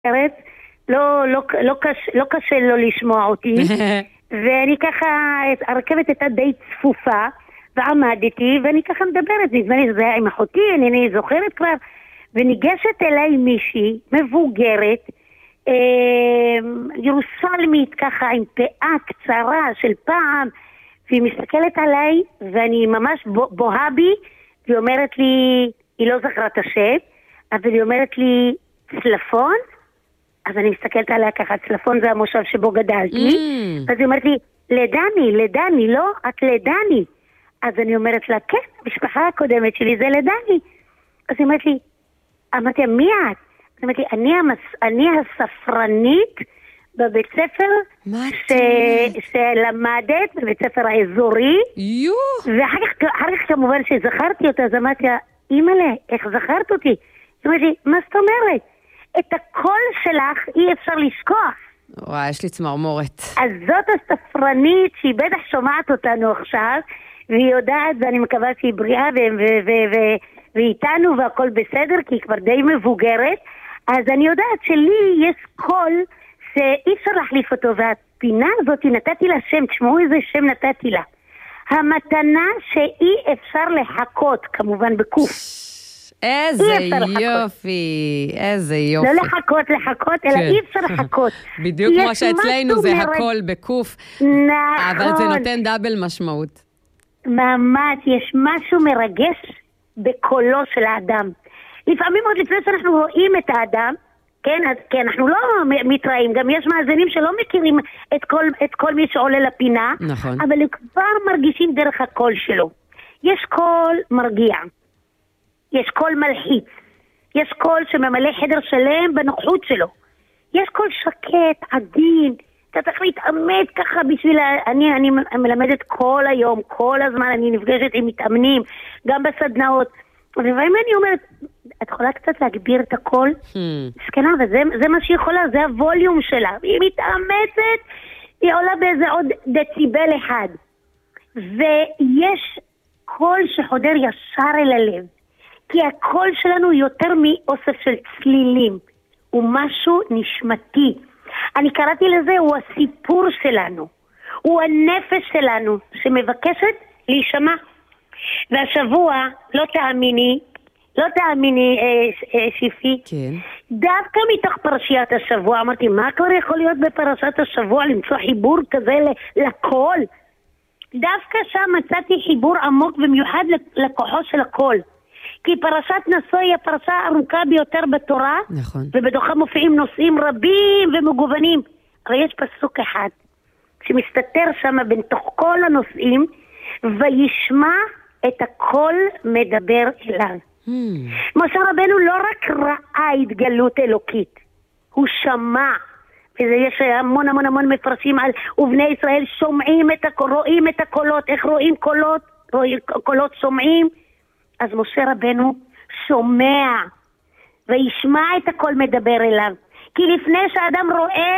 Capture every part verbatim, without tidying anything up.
לא, לא, לא, קשה, לא קשה לא לשמוע אותי. ואני ככה, הרכבת הייתה די צפופה, ועמדתי, ואני ככה מדברת, נדמה לי שזה היה עם אחותי, אני, אני זוכרת כבר, וניגשת אליי מישהי, מבוגרת, אה, ירושלמית ככה, עם פאה קצרה של פעם, והיא מסתכלת עליי, ואני ממש בוהה בי, והיא אומרת לי, היא לא זכרה את השם, אבל היא אומרת לי, צלפון? אז אני מסתכלת עליה ככה, צלפון זה המושב שבו גדלתי, mm. אז היא אומרת לי, לדני, לדני, לא, את לדני. אז אני אומרת לה, כן, המשפחה הקודמת שלי זה לדני. אז היא אומרת לי, אמרתי, מי את? אז אמרתי, אני, המס... אני הספרנית בבית ספר ש... שלמדת, בבית ספר האזורי. יו! ואחר כך, אחר כך כמובן שזכרתי אותה, אז אמרתי, אימא'לה, איך זכרת אותי? היא אומרת לי, מה זאת אומרת? את הקול שלך אי אפשר לשכוח. וואי, יש לי צמרמורת. אז זאת הספרנית שהיא בטח שומעת אותנו עכשיו, והיא יודעת, ואני מקווה שהיא בריאה ואיתנו והכל בסדר, כי היא כבר די מבוגרת. אז אני יודעת שלי יש קול שאי אפשר להחליף אותו, והפינה הזאת נתתי לה שם, תשמעו איזה שם נתתי לה. המתנה שאי אפשר לחכות, כמובן בקוף. איזה יופי, איזה יופי. לא לחכות, לחכות, אלא אי אפשר לחכות. בדיוק כמו שאצלנו זה הכל בקוף, אבל זה נותן דאבל משמעות. ממש, יש משהו מרגש בקולו של האדם. לפעמים עוד לפני שאנחנו רואים את האדם, כן, אז, כן, אנחנו לא מתראים, גם יש מאזינים שלא מכירים את כל, את כל מי שעולה לפינה, נכון. אבל הם כבר מרגישים דרך הקול שלו. יש קול מרגיע. יש קול מלחיץ, יש קול שממלא חדר שלם בנוחות שלו, יש קול שקט, עדין, אתה צריך להתאמץ ככה בשביל, אני, אני מלמדת כל היום, כל הזמן, אני נפגשת עם מתאמנים, גם בסדנאות, ולפעמים אני אומרת, את יכולה קצת להגביר את הקול? סקנה, וזה זה מה שהיא יכולה, זה הווליום שלה, היא מתאמצת, היא עולה באיזה עוד דציבל אחד, ויש קול שחודר ישר אל הלב, כי הקול שלנו יותר מאוסף של צלילים, הוא משהו נשמתי. אני קראתי לזה, הוא הסיפור שלנו, הוא הנפש שלנו שמבקשת להישמע. והשבוע, לא תאמיני, לא תאמיני אה, אה, שיפי, כן. דווקא מתוך פרשיית השבוע, אמרתי, מה כבר יכול להיות בפרשת השבוע למצוא חיבור כזה לקול? דווקא שם מצאתי חיבור עמוק במיוחד לכוחו של הקול. כי פרשת נשוא היא הפרשה הארוכה ביותר בתורה, נכון. ובתוכה מופיעים נושאים רבים ומגוונים. אבל יש פסוק אחד, שמסתתר שם בין תוך כל הנושאים, וישמע את הקול מדבר אליו. Hmm. משה רבנו לא רק ראה התגלות אלוקית, הוא שמע. ויש המון המון המון מפרשים על, ובני ישראל שומעים את הקול, רואים את הקולות, איך רואים קולות? רואים, קולות שומעים. אז משה רבנו שומע, וישמע את הכל מדבר אליו. כי לפני שהאדם רואה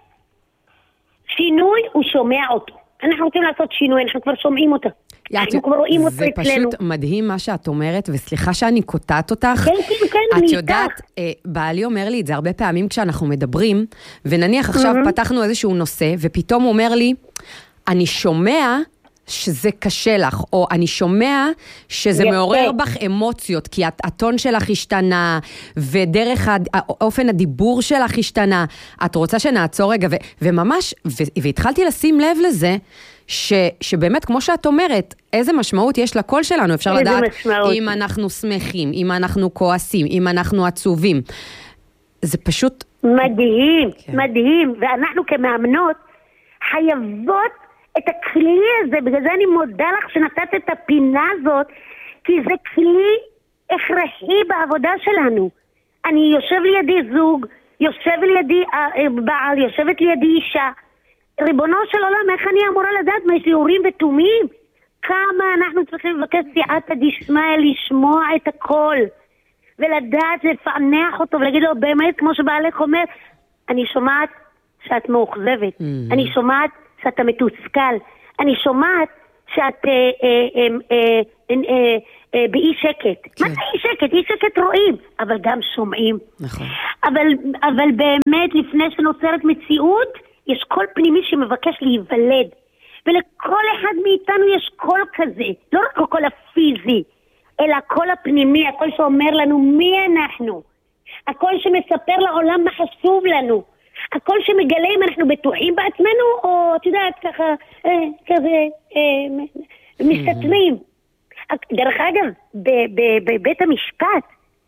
שינוי, הוא שומע אותו. אנחנו רוצים לעשות שינוי, אנחנו כבר שומעים אותו. אנחנו כבר רואים אותו זה אצלנו. זה פשוט מדהים מה שאת אומרת, וסליחה שאני קוטעת אותך. כן, כן, כן, את יודעת, בעלי אומר לי את זה הרבה פעמים כשאנחנו מדברים, ונניח עכשיו פתחנו איזשהו נושא, ופתאום הוא אומר לי, אני שומע שזה קשה לך, או אני שומע שזה מעורר בך אמוציות, כי הטון שלך השתנה, ודרך האופן הדיבור שלך השתנה. את רוצה שנעצור רגע, ו- וממש, ו- והתחלתי לשים לב לזה, ש- שבאמת, כמו שאת אומרת, איזה משמעות יש לקול שלנו, אפשר לדעת משמעות. אם אנחנו שמחים, אם אנחנו כועסים, אם אנחנו עצובים. זה פשוט מדהים, כן. מדהים, ואנחנו כמאמנות חייבות את הכלי הזה, בגלל זה אני מודה לך שנתת את הפינה הזאת, כי זה כלי הכרחי בעבודה שלנו. אני יושב לידי זוג, יושב לידי בעל, יושבת לידי אישה, ריבונו של עולם, איך אני אמורה לדעת מה יש לי הורים ותומים? כמה אנחנו צריכים לבקש סייעתא דשמיא לשמוע את הכל, ולדעת לפענח אותו, ולהגיד לו באמת, כמו שבעלך אומר, אני שומעת שאת מאוכזבת, mm-hmm. אני שומעת שאתה מתוסכל, אני שומעת שאת אה, אה, אה, אה, אה, באי שקט. מה זה אי שקט? אי שקט רואים, אבל גם שומעים. נכון. אבל, אבל באמת, לפני שנוצרת מציאות, יש קול פנימי שמבקש להיוולד. ולכל אחד מאיתנו יש קול כזה. לא רק הקול הפיזי, אלא הקול הפנימי, הקול שאומר לנו מי אנחנו. הקול שמספר לעולם מה חשוב לנו. הקול שמגלה אם אנחנו בטוחים בעצמנו, או את יודעת ככה, אה, כזה, אה, מסתתרים. דרך אגב, בבית המשפט,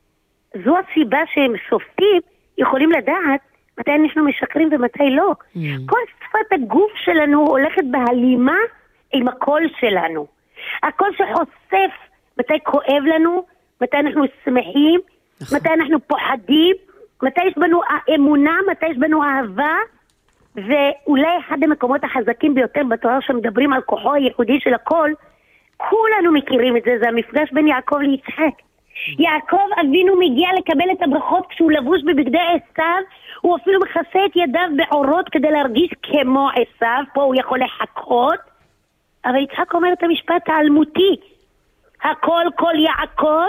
זו הסיבה שהם שופטים, יכולים לדעת מתי אנחנו משקרים ומתי לא. Mm. כל שפת הגוף שלנו הולכת בהלימה עם הקול שלנו. הקול שחושף מתי כואב לנו, מתי אנחנו שמחים, נכון. מתי אנחנו פוחדים, מתי יש בנו אמונה, מתי יש בנו אהבה, ואולי אחד המקומות החזקים ביותר בתורה שמדברים על כוחו הייחודי של הקול, כולנו מכירים את זה, זה המפגש בין יעקב ליצחק. יעקב אבינו מגיע לקבל את הברכות כשהוא לבוש בבגדי עשיו, הוא אפילו מכסה את ידיו בעורות כדי להרגיש כמו עשיו, פה הוא יכול לחכות, אבל יצחק אומר את המשפט האלמותי, הכל כל יעקב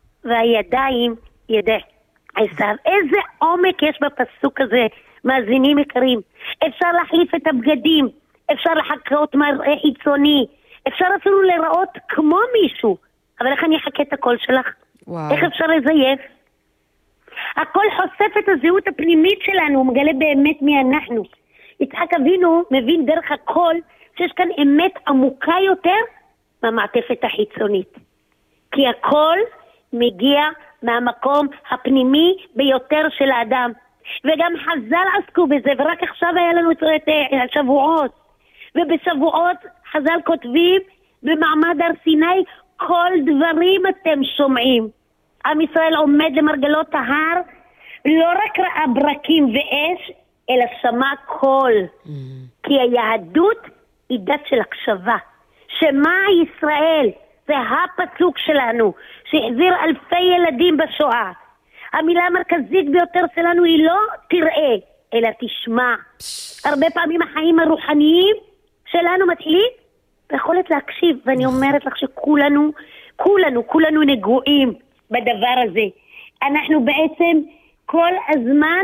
והידיים ידי עשיו. איזה עומק יש בפסוק הזה, מאזינים יקרים. אפשר להחליף את הבגדים, אפשר לחכות מראה חיצוני, אפשר אפילו לראות כמו מישהו, אבל איך אני אחכה את הקול שלך? וואו. איך אפשר לזייף? הקול חושף את הזהות הפנימית שלנו, הוא מגלה באמת מי אנחנו. יצחק אבינו מבין דרך הקול שיש כאן אמת עמוקה יותר מהמעטפת החיצונית. כי הקול מגיע מהמקום הפנימי ביותר של האדם. וגם חז"ל עסקו בזה, ורק עכשיו היה לנו את השבועות. ובשבועות חז"ל כותבים במעמד הר סיני, כל דברים אתם שומעים. עם ישראל עומד למרגלות ההר, לא רק ראה ברקים ואש, אלא שמע קול. Mm. כי היהדות היא דת של הקשבה. שמע ישראל, זה הפסוק שלנו, שהחזיר אלפי ילדים בשואה. המילה המרכזית ביותר שלנו היא לא תראה, אלא תשמע. הרבה פעמים החיים הרוחניים שלנו מתחילים ביכולת להקשיב, ואני אומרת לך שכולנו, כולנו, כולנו נגועים בדבר הזה. אנחנו בעצם כל הזמן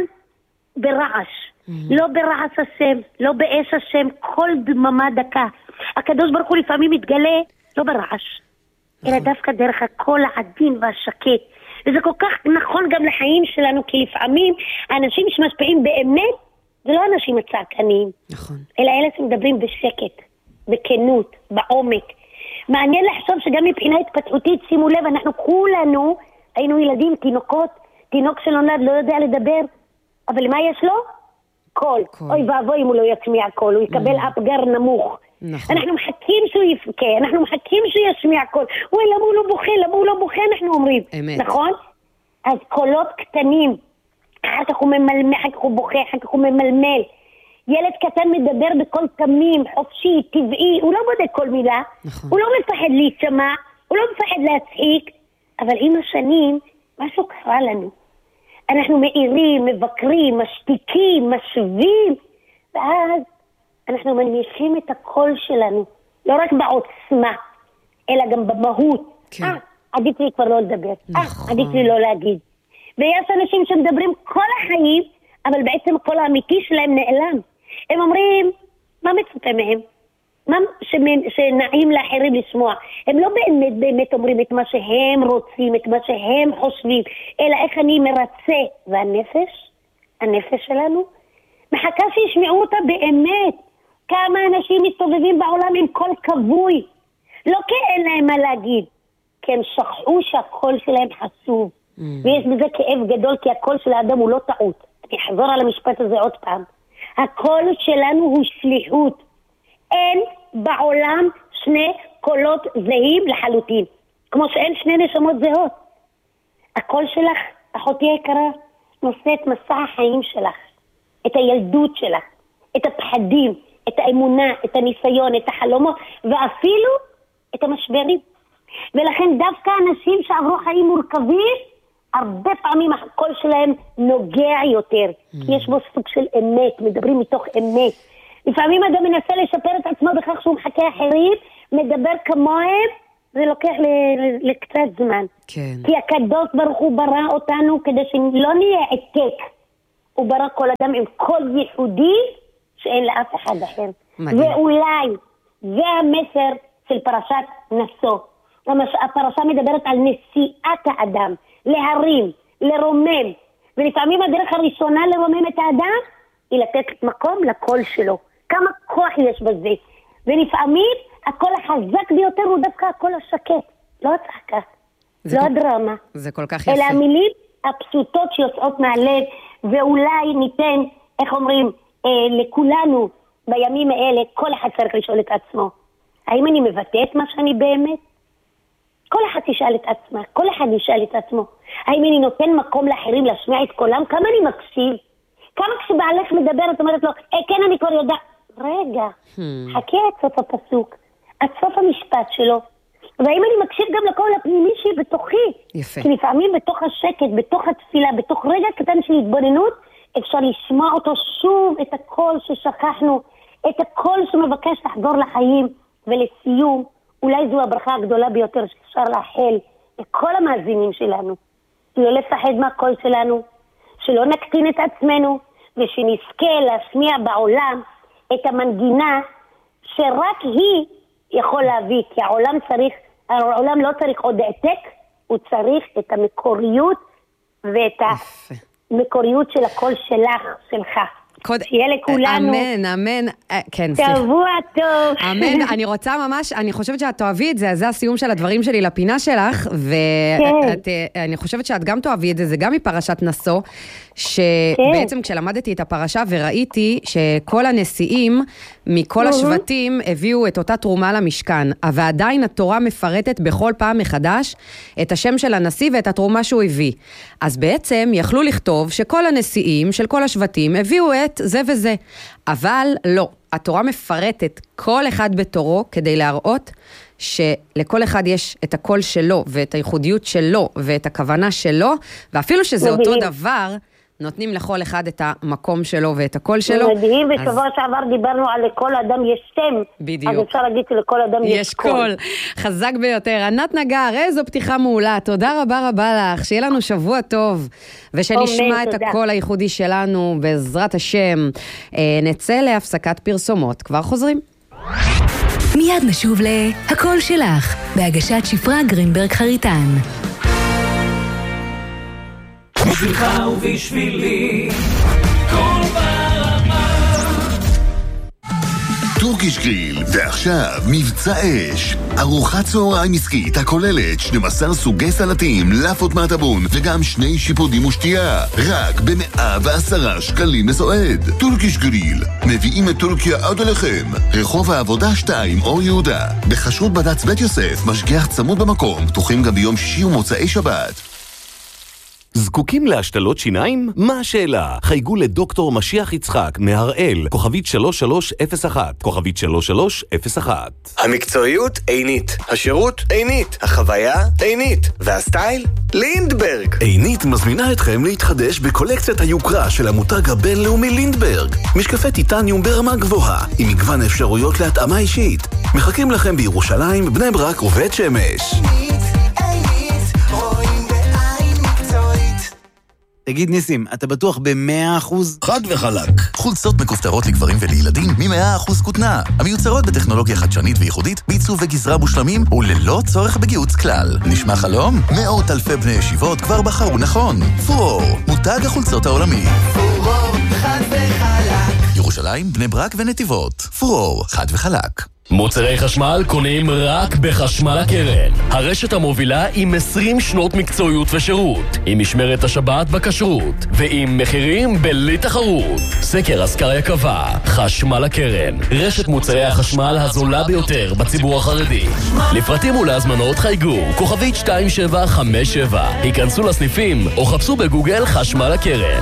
ברעש, mm-hmm. לא ברעש השם, לא באש השם, כל דממה דקה. הקדוש ברוך הוא לפעמים מתגלה לא ברעש, mm-hmm. אלא דווקא דרך הקול העדין והשקט. וזה כל כך נכון גם לחיים שלנו, כי לפעמים האנשים שמשפיעים באמת, זה לא אנשים הצעקניים, נכון. אלא אלה שמדברים בשקט, בכנות, בעומק. מעניין לחשוב שגם מבחינה התפתחותית, שימו לב, אנחנו כולנו היינו ילדים, תינוקות, תינוק שנולד לא יודע לדבר, אבל מה יש לו? קול. קול. אוי ואבוי אם הוא לא ישמיע קול, הוא יקבל mm. אפגר נמוך. נכון. אנחנו מחכים שהוא יפקה, אנחנו מחכים שהוא ישמיע קול. אוי, למה הוא לא בוכה, למה הוא לא בוכה, אנחנו אומרים. אמת. נכון? אז קולות קטנים, אחר כך הוא ממלמל, אחר כך הוא בוכה, אחר כך הוא ממלמל. ילד קטן מדבר בקול תמים, חופשי, טבעי, הוא לא בודק כל מילה, נכון. הוא לא מפחד להישמע, הוא לא מפחד להצחיק, אבל עם השנים, משהו קרה לנו. אנחנו מאירים, מבקרים, משתיקים, משווים, ואז אנחנו מנמיכים את הקול שלנו, לא רק בעוצמה, אלא גם במהות. כן. אה, עדיף לי כבר לא לדבר. נכון. אה, עדיף לי לא להגיד. ויש אנשים שמדברים כל החיים, אבל בעצם הקול האמיתי שלהם נעלם. הם אומרים, מה מצופה מהם? מה שנעים לאחרים לשמוע? הם לא באמת באמת אומרים את מה שהם רוצים, את מה שהם חושבים, אלא איך אני מרצה. והנפש, הנפש שלנו, מחכה שישמעו אותה באמת. כמה אנשים מסתובבים בעולם עם קול כבוי, לא כי אין להם מה להגיד, כי הם שכחו שהקול שלהם חשוב. Mm. ויש בזה כאב גדול, כי הקול של האדם הוא לא טעות. אני אחזור על המשפט הזה עוד פעם. הקול שלנו הוא שליחות. אין בעולם שני קולות זהים לחלוטין, כמו שאין שני נשמות זהות. הקול שלך, אחותי היקרה, נושא את מסע החיים שלך, את הילדות שלך, את הפחדים, את האמונה, את הניסיון, את החלומות, ואפילו את המשברים. ולכן דווקא אנשים שעברו חיים מורכבים, הרבה פעמים הקול שלהם נוגע יותר, כי יש בו סוג של אמת, מדברים מתוך אמת. לפעמים אדם מנסה לשפר את עצמו בכך שהוא מחכה אחרים, מדבר כמוהם, זה לוקח ל- לקצת זמן. כן. כי הקדוש ברוך הוא ברא אותנו כדי שלא נהיה עתק. הוא ברא כל אדם עם קוד ייחודי שאין לאף אחד אחר. מדהים. ואולי זה המסר של פרשת נשוא. הפרשה מדברת על נשיאת האדם, להרים, לרומם. ולפעמים הדרך הראשונה לרומם את האדם היא לתת מקום לקול שלו. כמה כוח יש בזה. ולפעמים הקול החזק ביותר הוא דווקא הקול השקט. לא הצעקה, לא כל... הדרמה. זה כל כך יפה. אלא המילים הפשוטות שיוצאות מהלב, ואולי ניתן, איך אומרים, אה, לכולנו בימים האלה, כל אחד צריך לשאול את עצמו. האם אני מבטא את מה שאני באמת? כל אחד ישאל את עצמה, כל אחד ישאל את עצמו. האם אני נותן מקום לאחרים להשמיע את קולם? כמה אני מקשיב? כמה כשבעלך מדבר, את אומרת לו, אה, כן, אני כבר יודע. רגע, hmm. חכה עד סוף הפסוק, עד סוף המשפט שלו. והאם אני מקשיב גם לקול הפנימי שבתוכי? יפה. כי לפעמים בתוך השקט, בתוך התפילה, בתוך רגע קטן של התבוננות, אפשר לשמוע אותו שוב, את הקול ששכחנו, את הקול שמבקש לחזור לחיים. ולסיום, אולי זו הברכה הגדולה ביותר שאפשר לאחל לכל המאזינים שלנו. לא לפחד מהקול שלנו, שלא נקטין את עצמנו, ושנזכה להשמיע בעולם את המנגינה שרק היא יכול להביא, כי העולם צריך, העולם לא צריך עוד העתק, הוא צריך את המקוריות ואת המקוריות של הקול שלך, שלך. קוד... שיהיה לכולנו. אמן, אמן. כן, שבוע טוב. אמן, אני רוצה ממש, אני חושבת שאת תאהבי את זה, זה הסיום של הדברים שלי לפינה שלך, ואני חושבת שאת גם תאהבי את זה, זה גם מפרשת נשוא, שבעצם כשלמדתי את הפרשה וראיתי שכל הנשיאים מכל השבטים הביאו את אותה תרומה למשכן, אבל עדיין התורה מפרטת בכל פעם מחדש את השם של הנשיא ואת התרומה שהוא הביא. אז בעצם יכלו לכתוב שכל הנשיאים של כל השבטים הביאו את זה וזה, אבל לא, התורה מפרטת כל אחד בתורו כדי להראות שלכל אחד יש את הקול שלו ואת הייחודיות שלו ואת הכוונה שלו, ואפילו שזה אותו דבר, נותנים לכל אחד את המקום שלו ואת הקול שלו. מדהים, בשבוע שעבר דיברנו על לכל אדם יש שם. בדיוק. אז אפשר להגיד שלכל אדם יש קול. יש קול. חזק ביותר. ענת נגר, איזו פתיחה מעולה. תודה רבה רבה לך. שיהיה לנו שבוע טוב. ושנשמע את הקול הייחודי שלנו בעזרת השם. נצא להפסקת פרסומות. כבר חוזרים. מיד נשוב להקול שלך, בהגשת שפרה גרינברג חריטן. בשבילך ובשבילי כל ברמה טורקיש גריל, ועכשיו מבצע אש, ארוחת צהריים עסקית הכוללת שנים עשר סוגי סלטים, לאפות מהטבון וגם שני שיפודים ושתייה, רק ב-מאה ועשרה שקלים לסועד. טורקיש גריל, מביאים את טורקיה עד אליכם, רחוב העבודה שתיים אור יהודה, בחשרות בד"ץ בית יוסף, משגיח צמוד במקום, פתוחים גם ביום שישי ומוצאי שבת. זקוקים להשתלות שיניים? מה השאלה? חייגו לדוקטור משיח יצחק מהראל, כוכבית שלוש שלוש אפס אחת, כוכבית שלוש שלוש אפס אחת. המקצועיות עינית, השירות עינית, החוויה עינית, והסטייל לינדברג. עינית מזמינה אתכם להתחדש בקולקציית היוקרה של המותג הבינלאומי לינדברג. משקפי טיטניום ברמה גבוהה, עם מגוון אפשרויות להתאמה אישית. מחכים לכם בירושלים, בני ברק ובית שמש. תגיד ניסים, אתה בטוח ב-מאה אחוז? חד וחלק. חולצות מכופתרות לגברים ולילדים מ-מאה אחוז כותנה. המיוצרות בטכנולוגיה חדשנית וייחודית, בעיצוב וגזרה מושלמים וללא צורך בגיוץ כלל. נשמע חלום? מאות אלפי בני ישיבות כבר בחרו נכון. פורור, מותג החולצות העולמי. פורור, חד וחלק. ירושלים, בני ברק ונתיבות. פורור, חד וחלק. מוצרי חשמל קונים רק בחשמל הקרן. הרשת המובילה עם עשרים שנות מקצועיות ושירות, עם משמרת השבת בכשרות, ועם מחירים בלי תחרות. סקר אסקריה קבע, חשמל הקרן, רשת מוצרי החשמל הזולה ביותר בציבור החרדי. לפרטים ולהזמנות חייגו, כוכבית שתיים שבע חמש שבע. היכנסו לסניפים או חפשו בגוגל חשמל הקרן.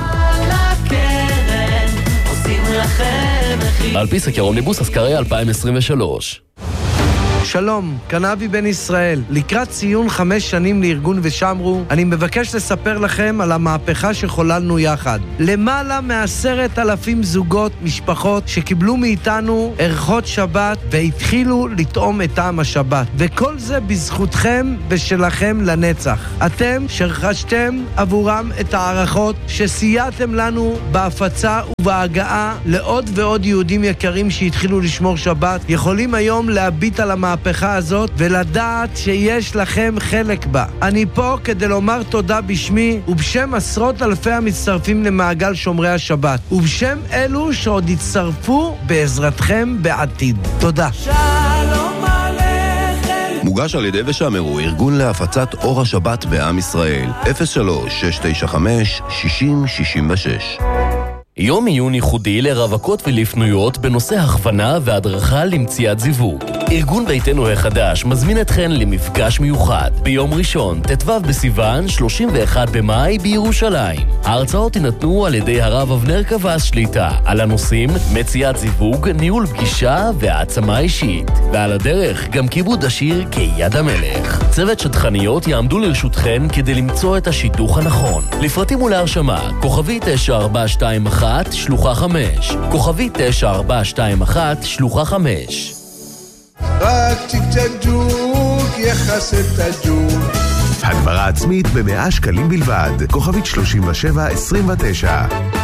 על פי סקר אומניבוס אסקריה אלפיים עשרים ושלוש. שלום, כאן אבי בן ישראל. לקראת ציון חמש שנים לארגון ושמרו, אני מבקש לספר לכם על המהפכה שחוללנו יחד. למעלה מעשרת אלפים זוגות, משפחות, שקיבלו מאיתנו ערכות שבת והתחילו לטעום את טעם השבת. וכל זה בזכותכם ושלכם לנצח. אתם שרכשתם עבורם את הערכות שסייעתם לנו בהפצה ובהגעה לעוד ועוד יהודים יקרים שהתחילו לשמור שבת, יכולים היום להביט על המהפכה הזאת ולדעת שיש לכם חלק בה. אני פה כדי לומר תודה בשמי ובשם עשרות אלפי המצטרפים למעגל שומרי השבת, ובשם אלו שעוד יצטרפו בעזרתכם בעתיד. תודה. שלום עליכם. מוגש על ידי ושמרו, ארגון להפצת אור השבת בעם ישראל. אפס שלוש שש תשע חמש שישים שישים ושש. יום עיון ייחודי לרווקות ולפנויות בנושא הכוונה והדרכה למציאת זיווג. ארגון ביתנו החדש מזמין אתכן למפגש מיוחד ביום ראשון, ט"ו בסיוון, שלושים ואחד במאי בירושלים. ההרצאות יינתנו על ידי הרב אבנר קבס שליטה על הנושאים מציאת זיווג, ניהול פגישה והעצמה אישית. ועל הדרך גם כיבוד השיר כיד המלך. צוות שדכניות יעמדו לרשותכן כדי למצוא את השיתוך הנכון. לפרטים ולהרשמה, כוכבי תשע ארבע שתיים אחת שלוחה חמש, כוכבי תשע ארבע שתיים אחת שלוחה חמש. רק צ'יק ג'וק יחס את הג'וק. הגברה עצמית במאה שקלים בלבד, כוכבית שלושים ושבע עשרים ותשע.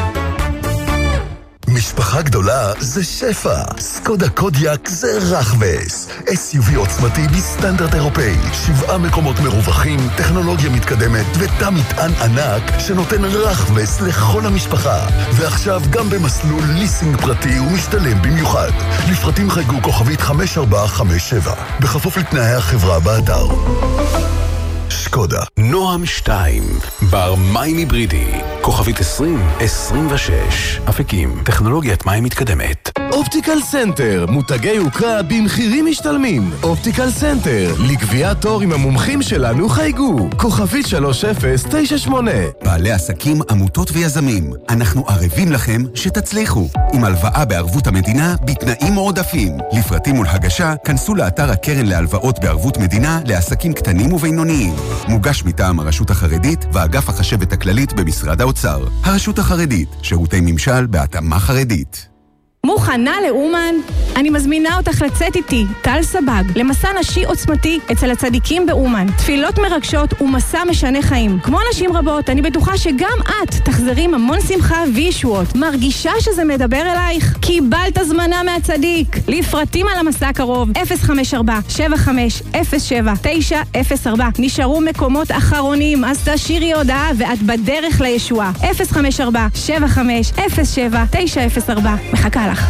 משפחה גדולה זה שפע. סקודה קודיאק זה רחבס. אס יו וי עוצמתי בסטנדרט אירופאי. שבעה מקומות מרווחים, טכנולוגיה מתקדמת ותא מטען ענק שנותן רחבס לכל המשפחה. ועכשיו גם במסלול ליסינג פרטי ומשתלם במיוחד. לפרטים חייגו כוכבית חמש ארבע חמש שבע. בכפוף לתנאי החברה באתר. שקודה. נועם שתיים, בר מים היברידי, כוכבית עשרים עשרים ושש, אפיקים, טכנולוגיית מים מתקדמת. אופטיקל סנטר, מותגי יוקרה במחירים משתלמים. אופטיקל סנטר, לקביעת תור עם המומחים שלנו חייגו, כוכבית שלוש אפס תשע שמונה. בעלי עסקים, עמותות ויזמים, אנחנו ערבים לכם שתצליחו. עם הלוואה בערבות המדינה בתנאים מועדפים. לפרטים ולהגשה, כנסו לאתר הקרן להלוואות בערבות מדינה לעסקים קטנים ובינוניים. מוגש מטעם הרשות החרדית ואגף החשבת הכללית במשרד האוצר. הרשות החרדית, שירותי ממשל בהתאמה חרדית. מוכנה לאומן? אני מזמינה אותך לצאת איתי, טל סבג, למסע נשי עוצמתי אצל הצדיקים באומן. תפילות מרגשות ומסע משנה חיים. כמו נשים רבות, אני בטוחה שגם את תחזרי עם המון שמחה וישועות. מרגישה שזה מדבר אלייך? קיבלת הזמנה מהצדיק. לפרטים על המסע הקרוב, אפס חמש ארבע שבע חמש אפס שבע תשע אפס ארבע. נשארו מקומות אחרונים, אז תשאירי הודעה ואת בדרך לישועה. אפס חמש ארבע שבע חמש אפס שבע תשע אפס ארבע. מחכה לך.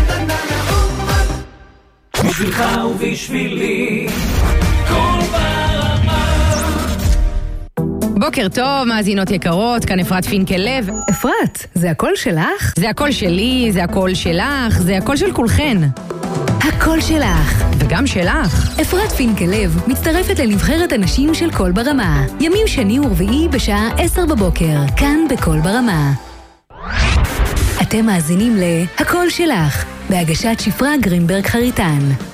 בשבילך ובשבילי כל ברמה. בוקר טוב, מאזינות יקרות, כאן אפרת פינקל לב. אפרת, זה הכל שלך? זה הכל שלי, זה הכל שלך, זה הכל של כולכן. הכל שלך. וגם שלך. אפרת פינקל לב מצטרפת לנבחרת הנשים של כל ברמה. ימים שני ורביעי בשעה עשר בבוקר, כאן בכל ברמה. אתם מאזינים ל-הכל שלך, בהגשת שפרה גרינברג חריטן.